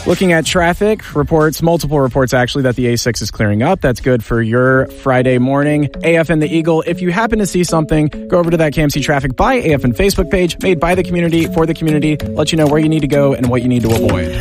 Looking at traffic reports, multiple reports actually, that the A6 is clearing up. That's good for your Friday morning. AF and the Eagle, if you happen to see something, go over to that KMC Traffic by AFN Facebook page, made by the community, for the community, let you know where you need to go and what you need to avoid.